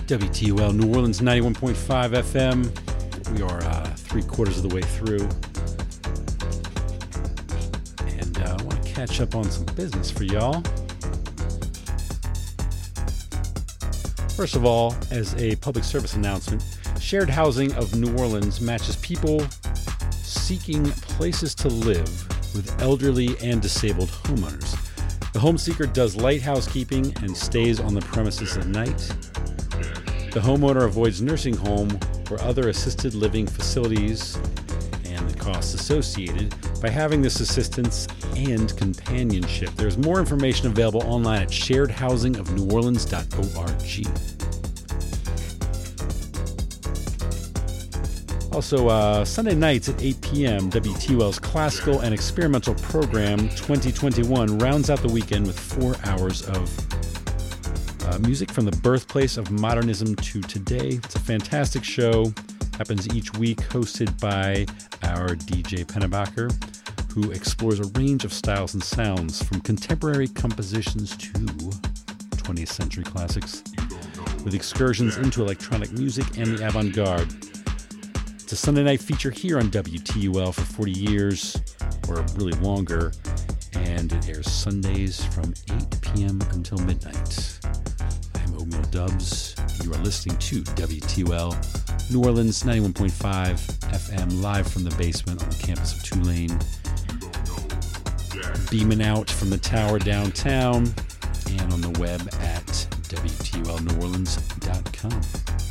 WTUL New Orleans 91.5 FM. We are 3/4 of the way through. And I want to catch up on some business for y'all. First of all, as a public service announcement, Shared Housing of New Orleans matches people seeking places to live with elderly and disabled homeowners. The home seeker does light housekeeping and stays on the premises at night. The homeowner avoids nursing home or other assisted living facilities and the costs associated by having this assistance and companionship. There's more information available online at sharedhousingofneworleans.org. Also, Sunday nights at 8 p.m., WTUL's Classical and Experimental Program 2021 rounds out the weekend with 4 hours of music from the birthplace of modernism to today. It's a fantastic show. Happens each week, hosted by our DJ Pennebaker, who explores a range of styles and sounds from contemporary compositions to 20th century classics, with excursions into electronic music and the avant-garde. It's a Sunday night feature here on WTUL for 40 years, or really longer, and it airs Sundays from 8 p.m. until midnight. I'm Omiel Dubs. You are listening to WTUL New Orleans 91.5 FM, live from the basement on the campus of Tulane. Beaming out from the tower downtown and on the web at WTULNewOrleans.com.